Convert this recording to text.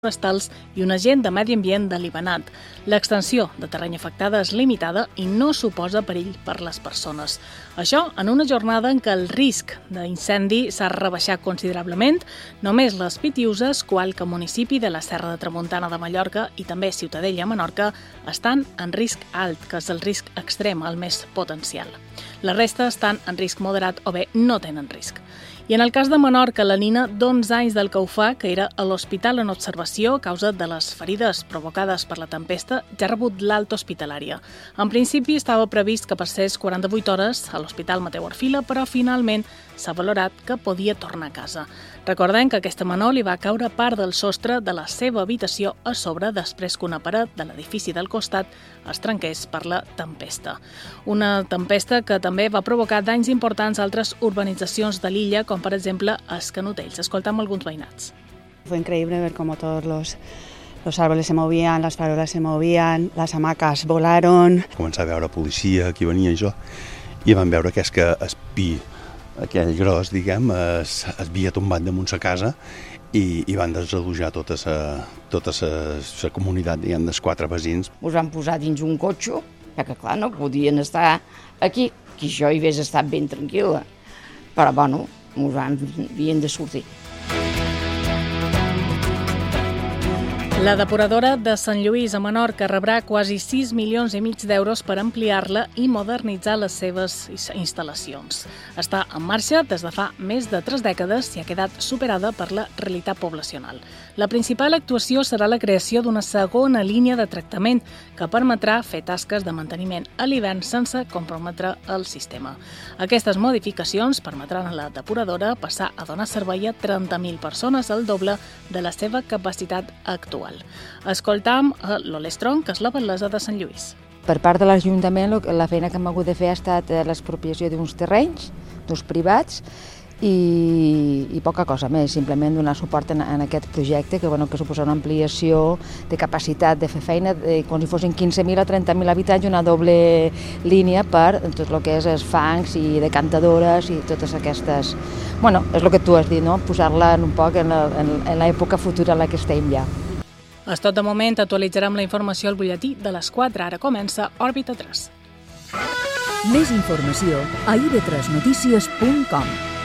forestals i un agent de medi ambient de Libanat. L'extensió de terreny afectada és limitada i no suposa perill per les persones. Això en una jornada en què el risc d'incendi s'ha rebaixat considerablement. Només les Pitiuses, Cualca, municipi de la Serra de Tramuntana de Mallorca i també Ciutadella, Menorca, estan en risc alt, que és el risc extrem, el més potencial. La resta estan en risc moderat o bé no tenen risc. I en el cas de Menorca, la nina d'11 anys del Caufà, que era a l'hospital en observació a causa de les ferides provocades per la tempesta, ja ha rebut l'alta hospitalària. En principi estava previst que passés 48 hores a l'Hospital Mateu Arfila, però finalment s'ha valorat que podia tornar a casa. Recordem que a aquesta menor li va caure part del sostre de la seva habitació a sobre després que una paret de l'edifici del costat es trenqués per la tempesta. Una tempesta que també va provocar danys importants a altres urbanitzacions de l'illa, com per exemple a Escanotells. Escoltam alguns veïnats. Fue increíble ver cómo todos los árboles se movían, las farolas se movían, las hamacas volaron. Començar a veure policia, qui venia això, i vam veure que és que el pi, aquell gros, diguem, es havia tombat damunt sa casa i van desalojar tota la comunitat, diguem, dels 4 veïns. Ens van posar dins un cotxe, ja que clar, no podien estar aquí, que jo hi hagués estat ben tranquil·la, però bueno, havien de sortir. La depuradora de Sant Lluís a Menorca rebrà quasi 6,5 milions d'euros per ampliar-la i modernitzar les seves instal·lacions. Està en marxa des de fa més de 3 dècades i ha quedat superada per la realitat poblacional. La principal actuació serà la creació d'una segona línia de tractament que permetrà fer tasques de manteniment a l'hivern sense comprometre el sistema. Aquestes modificacions permetran a la depuradora passar a donar servei a 30.000 persones, el doble de la seva capacitat actual. Escoltam l'Olestron, que és la batllessa de Sant Lluís. Per part de l'Ajuntament, la feina que hem hagut de fer ha estat l'expropiació d'uns terrenys, d'uns privats, i poca cosa més, simplement donar suport en aquest projecte que suposa una ampliació de capacitat de fer feina, com si fossin 15.000 o 30.000 habitants, una doble línia per tot el que és els fangs i decantadores i totes aquestes... Bueno, és el que tu has dit, no? Posar-la un poc en l'època futura en la que estem ja. És tot de moment, actualitzarem la informació al butlletí de les 4. Ara comença Òrbita 3. Més informació a ib3notícies.com.